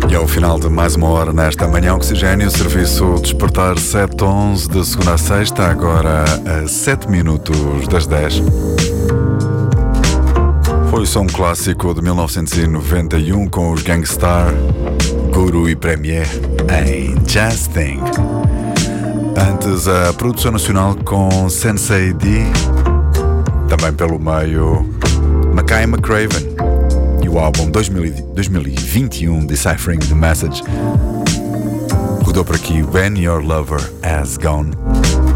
E ao final de mais uma hora nesta manhã Oxigênio, serviço Despertar 7:11 de segunda a sexta, agora a 7 minutos das 10. Foi só um clássico de 1991 com os Gangstar, Guru e Premier em Just Think. Antes a produção nacional com Sensei D, também pelo meio Mackay McCraven. E o álbum 2021 Deciphering the Message rodou por aqui When Your Lover Has Gone.